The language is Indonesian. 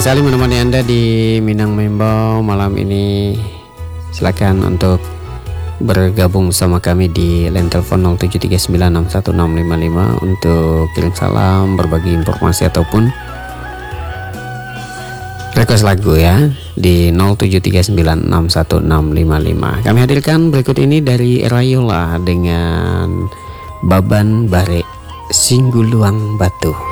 sekali menemani Anda di Minang Membau malam ini. Silakan untuk bergabung sama kami di line telepon 0739616655 untuk kirim salam, berbagi informasi ataupun request lagu ya di 0739616655. Kami hadirkan berikut ini dari Rayola dengan Baban Bare Singguluang Batu.